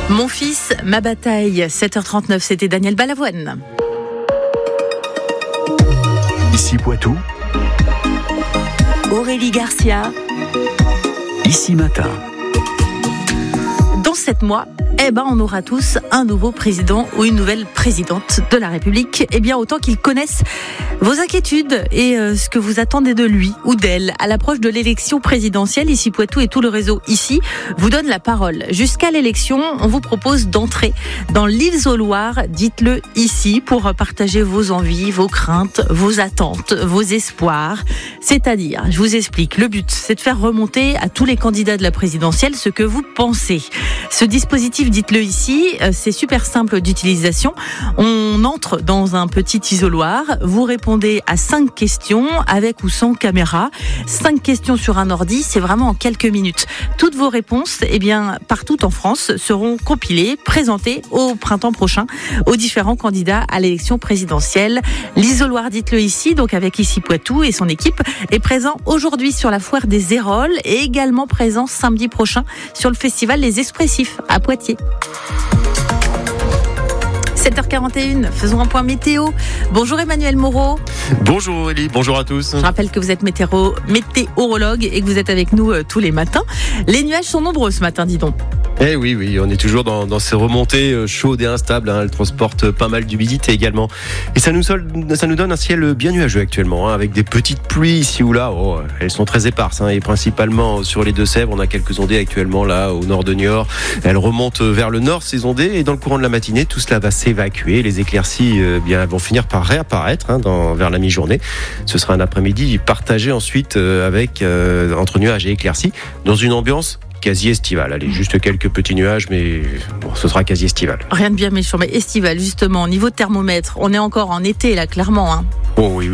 Mon fils, ma bataille, 7h39, c'était Daniel Balavoine. Ici Poitou, Aurélie Garcia. Ici Matin. Dans 7 mois, on aura tous un nouveau président ou une nouvelle présidente de la République. Autant qu'ils connaissent vos inquiétudes et ce que vous attendez de lui ou d'elle à l'approche de l'élection présidentielle. Ici Poitou et tout le réseau ici vous donne la parole. Jusqu'à l'élection, on vous propose d'entrer dans l'Isoloir, dites-le ici, pour partager vos envies, vos craintes, vos attentes, vos espoirs. C'est-à-dire, je vous explique, le but, c'est de faire remonter à tous les candidats de la présidentielle ce que vous pensez. Ce dispositif, dites-le ici, c'est super simple d'utilisation. On entre dans un petit isoloir, vous répondez à 5 questions avec ou sans caméra. 5 questions sur un ordi, c'est vraiment en quelques minutes. Toutes vos réponses, partout en France, seront compilées, présentées au printemps prochain aux différents candidats à l'élection présidentielle. L'isoloir, dites-le ici, donc avec Ici Poitou et son équipe, est présent aujourd'hui sur la foire des Héroles et également présent samedi prochain sur le festival Les Expressifs à Poitiers. 7h41, faisons un point météo. Bonjour Emmanuel Moreau. Bonjour Aurélie, bonjour à tous. Je rappelle que vous êtes météorologue et que vous êtes avec nous tous les matins. Les nuages sont nombreux ce matin, dis donc. Eh oui, on est toujours dans ces remontées chaudes et instables. Elles transportent pas mal d'humidité également. Et ça nous donne un ciel bien nuageux actuellement, avec des petites pluies ici ou là. Elles sont très éparses, et principalement sur les Deux-Sèvres. On a quelques ondées actuellement là au nord de Niort. Elles remontent vers le nord, ces ondées, et dans le courant de la matinée, tout cela va s'évacuer. Les éclaircies vont finir par réapparaître vers la mi-journée. Ce sera un après-midi partagé ensuite entre nuages et éclaircies dans une ambiance quasi estival. Allez, juste quelques petits nuages, mais ce sera quasi estival. Rien de bien méchant, mais estival, justement. Au niveau thermomètre, on est encore en été, là, clairement. Oh oui,